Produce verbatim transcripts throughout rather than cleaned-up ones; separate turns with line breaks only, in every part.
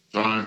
So,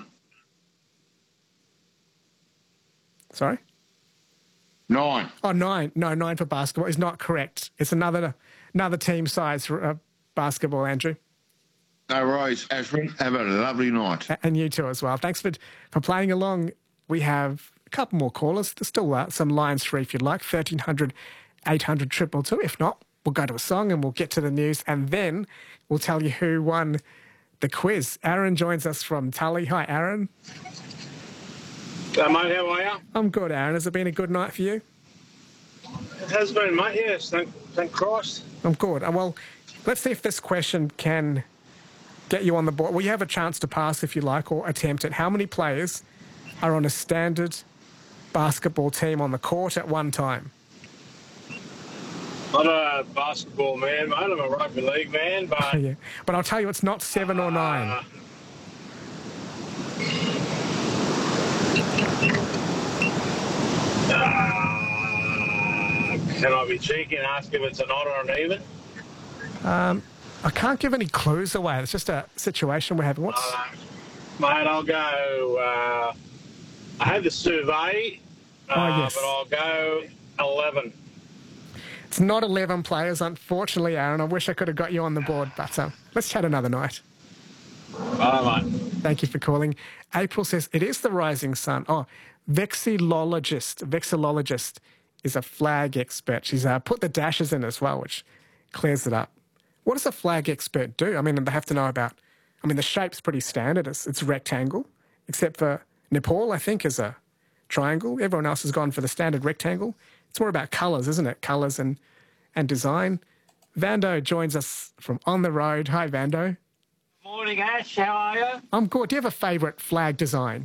Sorry?
nine.
Oh, nine. No, nine for basketball is not correct. It's another another team size for uh, basketball, Andrew.
No worries, Ashwin. Have a lovely night.
A- And you too as well. Thanks for, for playing along. We have a couple more callers. There's still uh, some lines free if you'd like. thirteen hundred, eight hundred, two two two. If not, we'll go to a song and we'll get to the news and then we'll tell you who won the quiz. Aaron joins us from Tully. Hi, Aaron.
Hello, mate. How are you?
I'm good, Aaron. Has it been a good night for you?
It has been, mate. Yes, thank, thank Christ.
I'm good. Uh, Well, let's see if this question can get you on the board. Well, you have a chance to pass if you like or attempt it. How many players are on a standard basketball team on the court at one time?
I'm not a basketball man, mate. I'm a rugby league man, but...
Yeah. But I'll tell you, it's not seven or nine.
Uh, uh, can I be cheeky and ask if it's an odd or an even?
Um, I can't give any clues away. It's just a situation we're having. What's...
Uh, mate, I'll go... Uh, I had the survey, uh,
Oh, yes.
but I'll go eleven.
It's not eleven players, unfortunately, Aaron. I wish I could have got you on the board, but um, let's chat another night.
All right, mate.
Thank you for calling. April says, it is the rising sun. Oh, vexillologist. Vexillologist is a flag expert. She's uh, put the dashes in as well, which clears it up. What does a flag expert do? I mean, they have to know about... I mean, the shape's pretty standard. It's, it's rectangle, except for Nepal, I think, is a triangle. Everyone else has gone for the standard rectangle. It's more about colours, isn't it? Colours and, and design. Vando joins us from on the road. Hi, Vando.
Morning, Ash. How are you?
I'm good. Do you have a favourite flag design?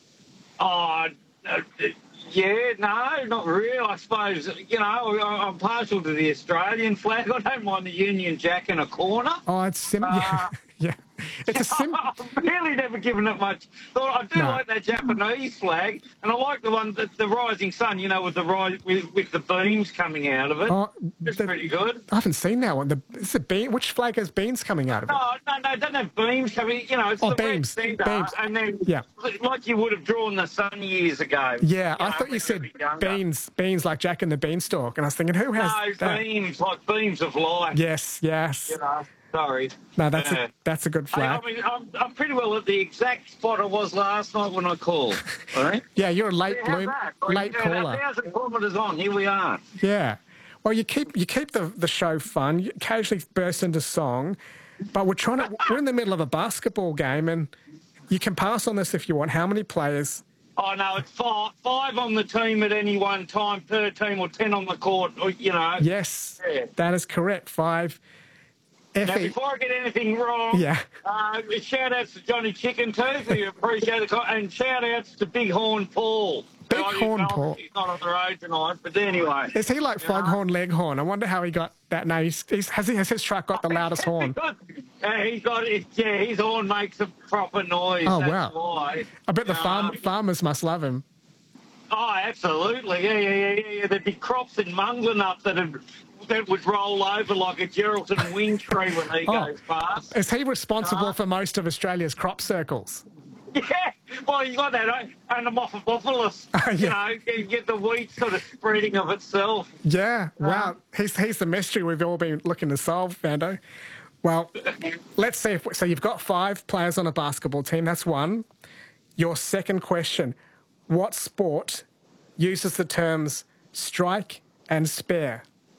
Oh, uh, yeah, no, not really. I suppose, you know, I- I'm partial to the Australian flag. I don't mind the Union Jack in a corner.
Oh, it's sim-
Uh,
yeah, yeah. It's a sim-
I've really never given it much thought. I do
No.
like that Japanese flag, and I like the one, the, the rising sun, you know, with the rise, with, with the beams coming out of it.
Oh,
It's
the-
pretty good.
I haven't seen that one. The, is it bean? Which flag has beans coming out of it?
No, no, no, it doesn't have beams coming. You know, it's
Oh,
the
beams,
red centre,
beams.
and then
Yeah.
like you would have drawn the sun years ago.
Yeah, I
know,
thought you
when
said
we were younger.
beans, beans like Jack and the Beanstalk, and I was thinking, who has
No,
that?
beams, like beams of light.
Yes, yes.
You know, sorry.
No, that's
Yeah.
a that's a good
Hey,
flag.
I mean, I'm, I'm pretty well at the exact spot I was last night when I called. All right?
Yeah, you're a late
How's
bloom,
that?
late
Yeah,
caller.
A thousand kilometres on, here we are.
Yeah. Well, you keep you keep the, the show fun. You occasionally burst into song, but we're trying to. We're in the middle of a basketball game, and you can pass on this if you want. How many players?
Oh, no, it's five, five on the team at any one time per team, or ten on the court, or, you know.
Yes,
Yeah.
that is correct. Five.
Now,
Effie.
before I get anything wrong,
Yeah.
uh, shout outs to Johnny Chicken too, for you appreciate it, and shout outs to Big Horn Paul.
Big
Oh, you
Horn
know,
Paul.
He's not on the road tonight, but anyway.
Is he like Foghorn Leghorn? I wonder how he got that name. He's, he's, has, he, has his truck got the loudest horn?
Yeah, he's got it. Yeah, his horn makes a proper noise.
Oh,
that's
wow.
Why.
I bet the
You
farm,
know.
farmers must love him.
Oh, absolutely. Yeah, yeah, yeah, yeah, yeah. There'd be crops in Munglenup that would that would roll over like a Geraldton wing tree when he
Oh.
goes past.
Is he responsible
Uh,
for most of Australia's crop circles?
Yeah, well, you got that, eh? And the Mophopopulus.
Oh,
You
yeah.
know, you get the wheat sort of spreading of itself.
Yeah, wow. He's, he's the mystery we've all been looking to solve, Vando. Well, let's see. If, so you've got five players on a basketball team. That's one. Your second question, what sport uses the terms strike and spare?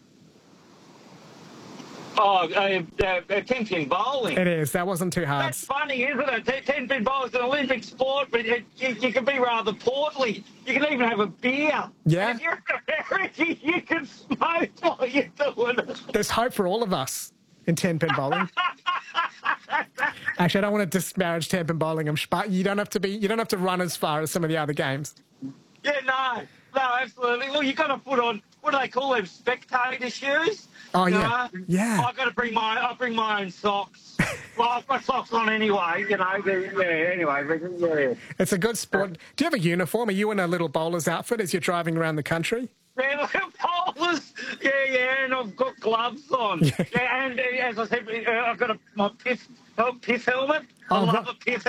Oh, uh, uh, ten-pin bowling.
It is. That wasn't too hard.
That's funny, isn't it? Ten-pin bowling is an Olympic sport, but it, you, you can be rather portly. You can even have a beer.
Yeah.
And if you're in America, you can smoke while you're doing it.
There's hope for all of us in ten-pin bowling. Actually, I don't want to disparage ten-pin bowling, I'm sh- but you don't have to be. You don't have to run as far as some of the other games.
Yeah, no, no, absolutely. Well, you got to put on, what do they call them, spectator shoes?
Oh,
You
yeah.
know?
Yeah.
I've got to bring my, I bring my own socks. Well, I've got socks on anyway, you know. but, Yeah, anyway, but, yeah.
It's a good sport. Do you have a uniform? Are you in a little bowler's outfit as you're driving around the country?
Yeah, look at bowlers. Yeah, yeah, and I've got gloves on.
Yeah.
Yeah, and uh, as I said, uh, I've got a, my piff, oh, piff helmet. I
Oh,
love
right.
a piff